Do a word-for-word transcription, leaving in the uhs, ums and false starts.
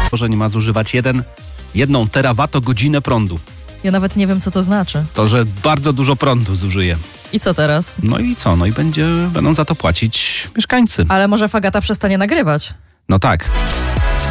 że nie ma zużywać jeden, jedną terawatogodzinę prądu. Ja nawet nie wiem, co to znaczy. To, że bardzo dużo prądu zużyje. I co teraz? No i co? No i będzie, będą za to płacić mieszkańcy. Ale może Fagata przestanie nagrywać? No tak.